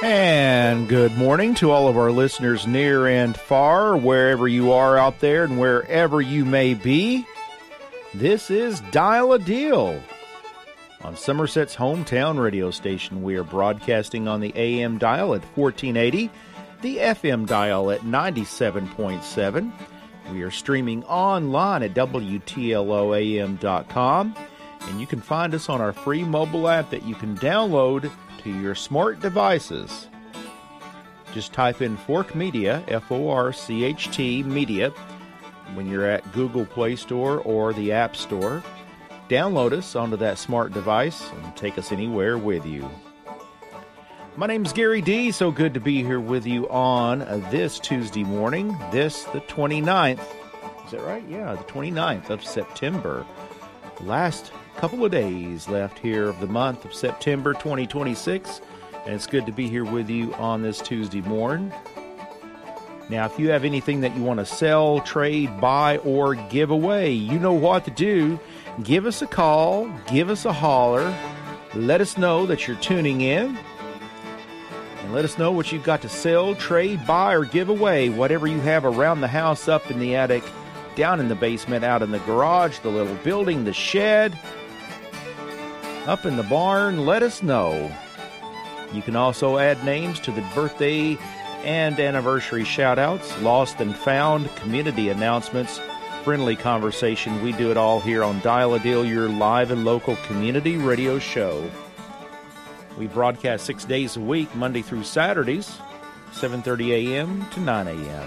And good morning to all of our listeners near and far, wherever you are out there and wherever you may be. This is Dial a Deal on Somerset's hometown radio station. We are broadcasting on the AM dial at 1480, the FM dial at 97.7. We are streaming online at WTLOAM.com, and you can find us on our free mobile app that you can download to your smart devices. Just type in Fork Media, F-O-R-C-H-T, Media, when you're at Google Play Store or the App Store. Download us onto that smart device and take us anywhere with you. My name's Gary D. So good to be here with you on this Tuesday morning, the 29th. Is that right? Yeah, the 29th of September. Last couple of days left here of the month of September 2026, and it's good to be here with you on this Tuesday morning. Now, if you have anything that you want to sell, trade, buy, or give away, you know what to do. Give us a call, give us a holler, let us know that you're tuning in, and let us know what you've got to sell, trade, buy, or give away. Whatever you have around the house, up in the attic, down in the basement, out in the garage, the little building, the shed, up in the barn, let us know. You can also add names to the birthday and anniversary shout-outs, lost and found, community announcements, friendly conversation. We do it all here on Dial a Deal, your live and local community radio show. We broadcast 6 days a week, Monday through Saturdays, 7:30 a.m. to 9 a.m.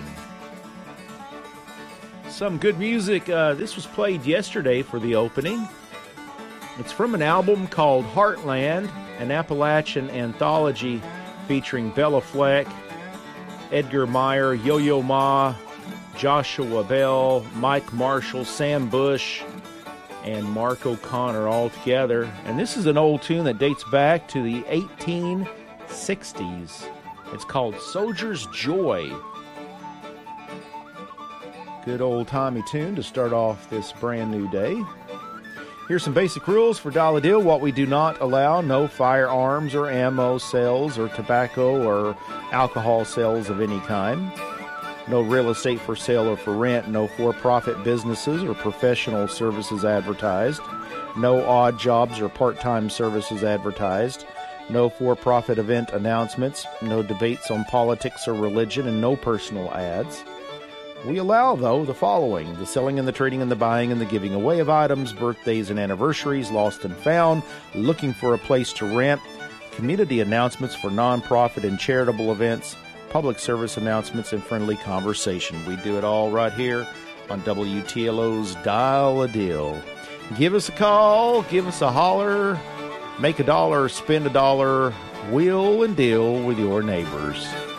Some good music. This was played yesterday for the opening. It's from an album called Heartland, an Appalachian anthology featuring Bella Fleck, Edgar Meyer, Yo-Yo Ma, Joshua Bell, Mike Marshall, Sam Bush, and Mark O'Connor all together. And this is an old tune that dates back to the 1860s. It's called Soldier's Joy. Good old-timey tune to start off this brand new day. Here's some basic rules for Dial a Deal. What we do not allow: no firearms or ammo sales or tobacco or alcohol sales of any kind. No real estate for sale or for rent. No for-profit businesses or professional services advertised. No odd jobs or part-time services advertised. No for-profit event announcements. No debates on politics or religion, and no personal ads. We allow, though, the following: the selling and the trading and the buying and the giving away of items, birthdays and anniversaries, lost and found, looking for a place to rent, community announcements for nonprofit and charitable events, public service announcements, and friendly conversation. We do it all right here on WTLO's Dial a Deal. Give us a call, give us a holler, make a dollar, spend a dollar, wheel and deal with your neighbors.